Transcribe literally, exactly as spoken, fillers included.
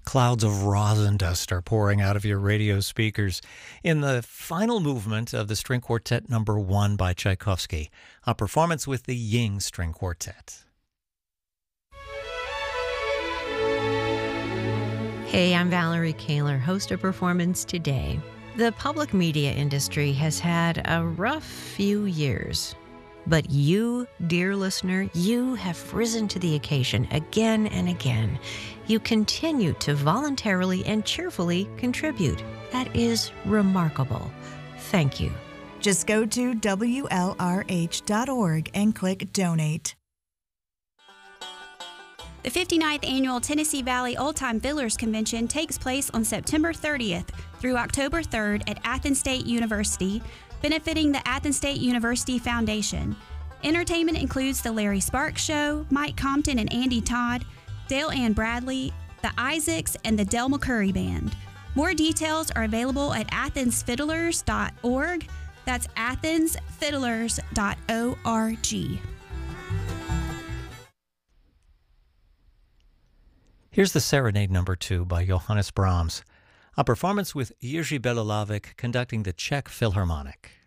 Clouds of rosin dust are pouring out of your radio speakers in the final movement of the String Quartet number one by Tchaikovsky, a performance with the Ying String Quartet. Hey, I'm Valerie Kaler, host of Performance Today. The public media industry has had a rough few years. But you, dear listener, you have risen to the occasion again and again. You continue to voluntarily and cheerfully contribute. That is remarkable. Thank you. Just go to W L R H dot org and click Donate. The fifty-ninth Annual Tennessee Valley Old Time Fiddlers Convention takes place on September thirtieth through October third at Athens State University, benefiting the Athens State University Foundation. Entertainment includes the Larry Sparks Show, Mike Compton and Andy Todd, Dale Ann Bradley, the Isaacs, and the Del McCurry Band. More details are available at athens fiddlers dot org. That's athens fiddlers dot org. Here's the Serenade number two by Johannes Brahms, a performance with Jiří Belohlávek conducting the Czech Philharmonic.